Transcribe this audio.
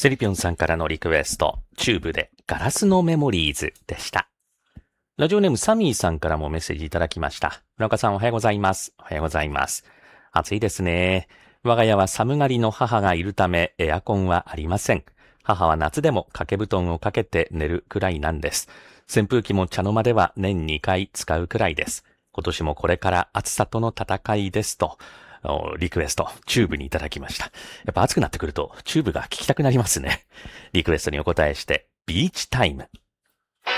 セリピョンさんからのリクエスト、チューブでガラスのメモリーズでした。ラジオネームサミーさんからもメッセージいただきました。村岡さんおはようございます。おはようございます。暑いですね。我が家は寒がりの母がいるためエアコンはありません。母は夏でも掛け布団をかけて寝るくらいなんです。扇風機も茶の間では年2回使うくらいです。今年もこれから暑さとの戦いですと、リクエスト、チューブにいただきました。やっぱ暑くなってくるとチューブが聞きたくなりますね。リクエストにお答えして、ビーチタイム。